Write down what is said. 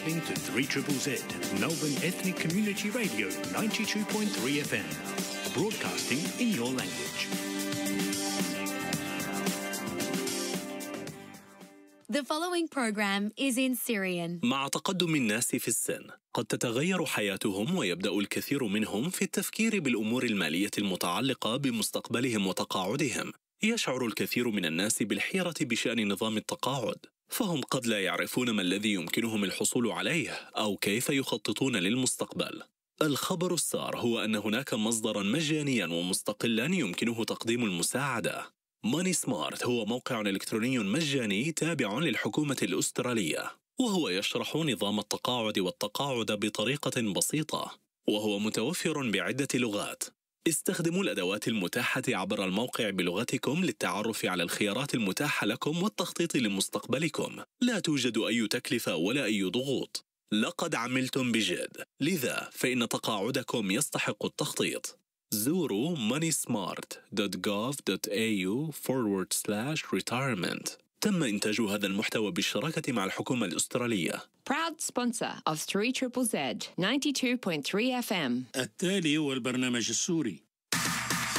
listening to 3ZZZ, Melbourne Ethnic Community Radio 92.3 FM, broadcasting in your language. The following program is in Syrian. مع تقدم الناس في السن، قد تتغير حياتهم ويبدأ الكثير منهم في التفكير بالأمور المالية المتعلقة بمستقبلهم وتقاعدهم. يشعر الكثير من الناس بالحيرة بشأن نظام التقاعد، فهم قد لا يعرفون ما الذي يمكنهم الحصول عليه أو كيف يخططون للمستقبل. الخبر السار هو أن هناك مصدراً مجانياً ومستقلاً يمكنه تقديم المساعدة. ماني سمارت هو موقع إلكتروني مجاني تابع للحكومة الأسترالية، وهو يشرح نظام التقاعد والتقاعد بطريقة بسيطة، وهو متوفر بعدة لغات. استخدموا الأدوات المتاحة عبر الموقع بلغتكم للتعرف على الخيارات المتاحة لكم والتخطيط لمستقبلكم. لا توجد أي تكلفة ولا أي ضغوط. لقد عملتم بجد، لذا فإن تقاعدكم يستحق التخطيط. زوروا moneysmart.gov.au/retirement. تم إنتاج هذا المحتوى بالشراكة مع الحكومة الأسترالية. Proud sponsor of 3ZZZ 92.3 FM. التالي هو البرنامج السوري.